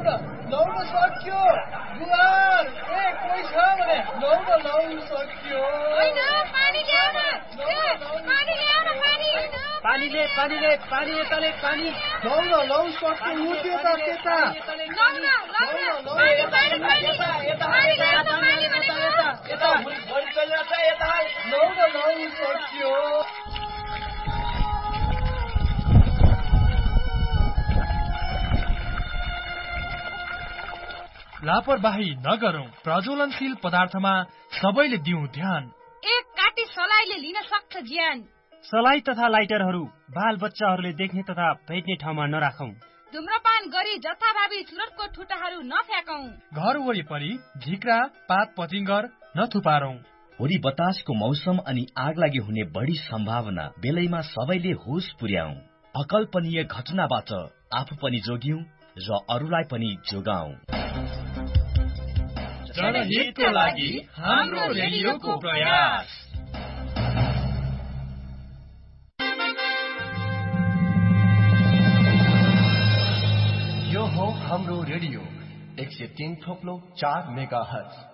लौड सक्यो गुलाल ए कोही छ भने लौड सक्यो हैन पानी ल्याउन पानी यताले पानी लौ सक्यो उठ्यो त त्यता लौ सक्यो लापरवाही नगरौं प्रज्वलनशील पदार्थमा सबैले दिउँ ध्यान एक काटी सलाईले लिन सक्छ ज्यान सलाई तथा लाइटरहरू बाल बच्चाहरूले देख्ने तथा भेट्ने ठाउँमा नराखौं धुम्रपान गरी जथाभावी चुरोटको ठुटाहरू नफ्याकौं घर वरिपरि झिक्रा पात पतिंगर नथुपारौं होरी बतासको मौसम अनि आगलागी हुने बढी सम्भावना बेलैमा सबैले होस पुर्याऊ अकल्पनीय घटनाबाट आफू पनि जोग्यौं र अरूलाई पनि जोगाऊ जनहितको लागि हाम्रो रेडियोको प्रयास यो हो हाम्रो रेडियो 103.4 मेगाहर्ट्ज